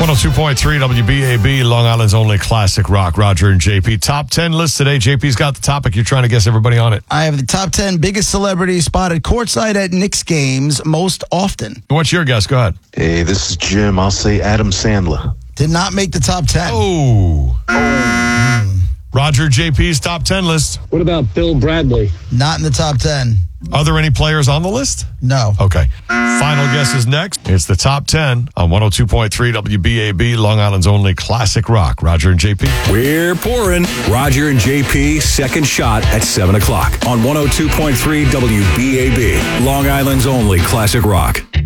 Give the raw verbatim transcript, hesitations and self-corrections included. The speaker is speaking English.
one oh two point three W B A B, Long Island's only classic rock. Roger and J P. Top ten list today. J P's got the topic. You're trying to guess everybody on it. I have the top ten biggest celebrities spotted courtside at Knicks games most often. What's your guess? Go ahead. Hey, this is Jim. I'll say Adam Sandler. Did not make the top ten. Oh. Mm. Roger, J P's top ten list. What about Bill Bradley? Not in the top ten. Are there any players on the list? No. Okay. Final guess is next. It's the top ten on one oh two point three W B A B, Long Island's only classic rock. Roger and J P. We're pouring. Roger and J P, second shot at seven o'clock on one oh two point three W B A B, Long Island's only classic rock.